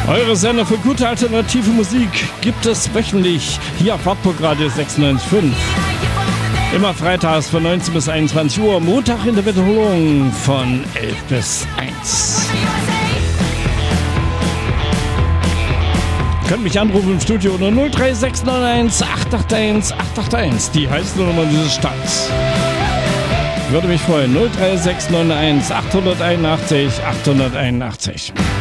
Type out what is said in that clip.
Eure Sender für gute alternative Musik gibt es wöchentlich hier auf Wartburg Radio 96.5. Immer freitags von 19 bis 21 Uhr, Montag in der Wiederholung von 11 bis 1. Ihr könnt mich anrufen im Studio unter 03691 881 881. Die heißt Nummer dieses Stadts. Würde mich freuen. 03691 881 881.